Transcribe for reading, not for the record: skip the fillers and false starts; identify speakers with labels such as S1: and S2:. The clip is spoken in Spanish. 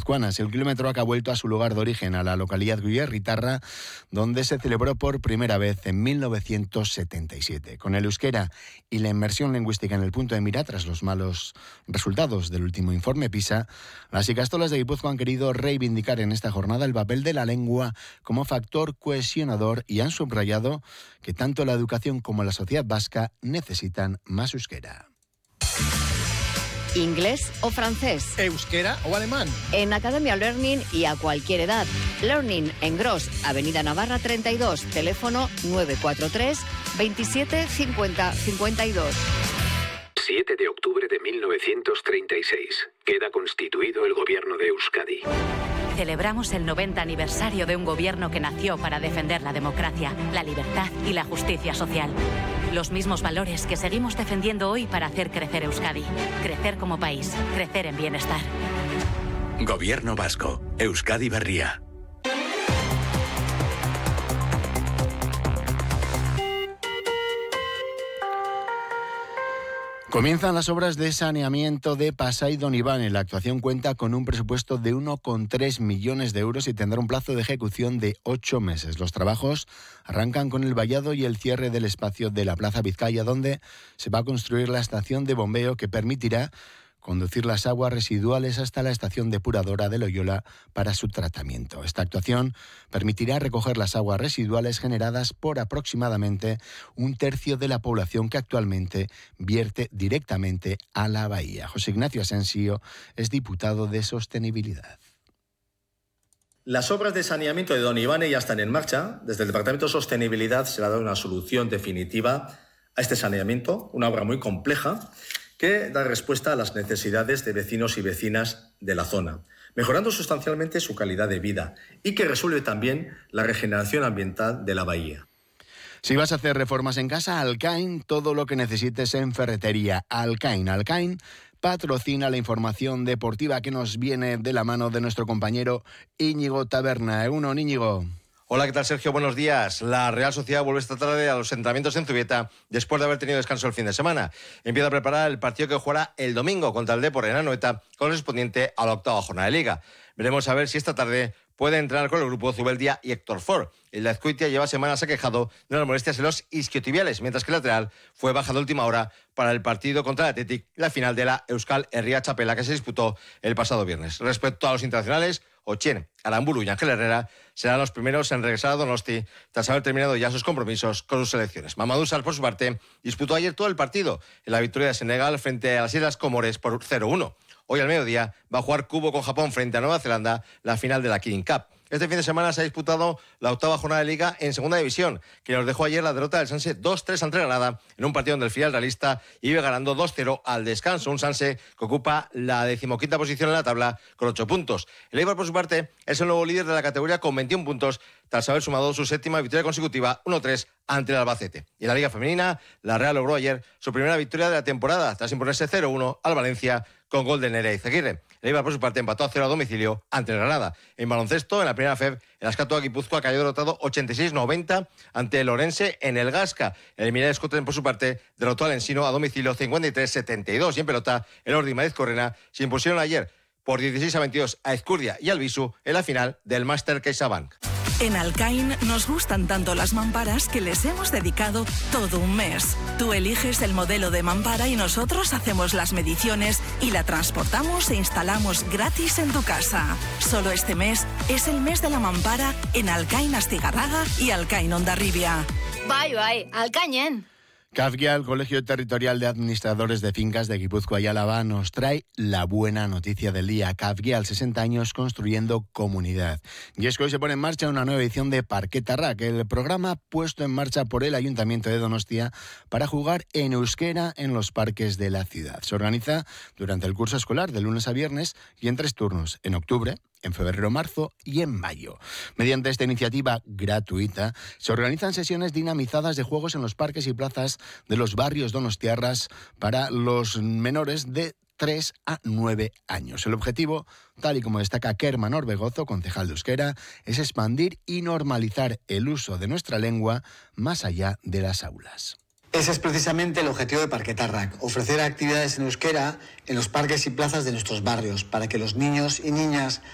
S1: guipuzcoanas. El kilómetro ha vuelto a su lugar de origen, a la localidad guipuzcoana, donde se celebró por primera vez en 1977. Con el euskera y la inmersión lingüística en el punto de mira tras los malos resultados del último informe PISA, las ikastolas de Guipúzcoa han querido reivindicar en esta jornada el papel de la lengua como factor cohesionador y han subrayado que tanto la educación como la sociedad vasca necesitan más euskera.
S2: ¿Inglés o francés?
S3: ¿Euskera o alemán?
S2: En Academia Learning y a cualquier edad. Learning en Gros, Avenida Navarra 32, teléfono 943 27 50 52.
S4: 7 de octubre de 1936. Queda constituido el gobierno de Euskadi.
S5: Celebramos el 90 aniversario de un gobierno que nació para defender la democracia, la libertad y la justicia social. Los mismos valores que seguimos defendiendo hoy para hacer crecer Euskadi. Crecer como país, crecer en bienestar.
S6: Gobierno vasco. Euskadi Berria.
S1: Comienzan las obras de saneamiento de Pasai Donibane. La actuación cuenta con un presupuesto de 1,3 millones de euros y tendrá un plazo de ejecución de 8 meses. Los trabajos arrancan con el vallado y el cierre del espacio de la Plaza Vizcaya, donde se va a construir la estación de bombeo que permitirá conducir las aguas residuales hasta la estación depuradora de Loyola para su tratamiento. Esta actuación permitirá recoger las aguas residuales generadas por aproximadamente un tercio de la población que actualmente vierte directamente a la bahía. José Ignacio Asensio es diputado de Sostenibilidad.
S7: Las obras de saneamiento de Donibane ya están en marcha. Desde el Departamento de Sostenibilidad se le ha dado una solución definitiva a este saneamiento, una obra muy compleja, que da respuesta a las necesidades de vecinos y vecinas de la zona, mejorando sustancialmente su calidad de vida y que resuelve también la regeneración ambiental de la bahía.
S1: Si vas a hacer reformas en casa, Alcain, todo lo que necesites en ferretería. Alcain patrocina la información deportiva que nos viene de la mano de nuestro compañero Íñigo Taberna. Egunon, Íñigo.
S8: Hola, ¿qué tal, Sergio? Buenos días. La Real Sociedad vuelve esta tarde a los entrenamientos en Zubieta después de haber tenido descanso el fin de semana. Empieza a preparar el partido que jugará el domingo contra el Depor en Anoeta, correspondiente a la 8ª jornada de Liga. Veremos a ver si esta tarde puede entrenar con el grupo Zubeldia y Héctor Ford. El de Azcoitia lleva semanas aquejado de las molestias en los isquiotibiales, mientras que el lateral fue baja de última hora para el partido contra el Athletic, la final de la Euskal Herria Txapela, que se disputó el pasado viernes. Respecto a los internacionales, Ochien, Aramburu y Ángel Herrera serán los primeros en regresar a Donosti tras haber terminado ya sus compromisos con sus selecciones. Mamadou Sarr, por su parte, disputó ayer todo el partido en la victoria de Senegal frente a las Islas Comores por 0-1. Hoy al mediodía va a jugar cubo con Japón frente a Nueva Zelanda la final de la Kirin Cup. Este fin de semana se ha disputado la 8ª jornada de Liga en Segunda División, que nos dejó ayer la derrota del Sanse 2-3 ante Granada en un partido donde el filial realista iba ganando 2-0 al descanso. Un Sanse que ocupa la 15ª posición en la tabla con 8 puntos. El Eibar, por su parte, es el nuevo líder de la categoría con 21 puntos tras haber sumado su 7ª victoria consecutiva, 1-3 ante el Albacete. Y en la Liga Femenina, la Real logró ayer su primera victoria de la temporada tras imponerse 0-1 al Valencia con gol de Nerea Izaguirre. El Eibar, por su parte, empató a 0 a domicilio ante el Granada. En baloncesto, en la primera FEB, el Azcatoa Guipúzcoa cayó derrotado 86-90 ante el Orense en el Gasca. El Emilia Escoten, por su parte, derrotó al Ensino a domicilio 53-72. Y en pelota, el Ordi y Madrid Correna se impusieron ayer por 16-22 a Ezcurdia y Albisu en la final del Master CaixaBank.
S9: En Alcain nos gustan tanto las mamparas que les hemos dedicado todo un mes. Tú eliges el modelo de mampara y nosotros hacemos las mediciones y la transportamos e instalamos gratis en tu casa. Solo este mes es el mes de la mampara en Alcain Astigarraga y Alcain Hondarribia.
S10: Bai, Alcainen.
S1: CAFGIA, el Colegio Territorial de Administradores de Fincas de Guipúzcoa y Álava, nos trae la buena noticia del día. CAFGIA, 60 años construyendo comunidad. Y es que hoy se pone en marcha una nueva edición de Parquetarrak, el programa puesto en marcha por el Ayuntamiento de Donostia para jugar en euskera en los parques de la ciudad. Se organiza durante el curso escolar de lunes a viernes y en 3 turnos, en octubre, en febrero, marzo y en mayo. Mediante esta iniciativa gratuita, se organizan sesiones dinamizadas de juegos en los parques y plazas de los barrios donostiarras para los menores de 3 a 9 años. El objetivo, tal y como destaca Kerman Orbegozo, concejal de euskera, es expandir y normalizar el uso de nuestra lengua más allá de las aulas.
S11: Ese es precisamente el objetivo de Parquetarrak, ofrecer actividades en euskera en los parques y plazas de nuestros barrios, para que los niños y niñas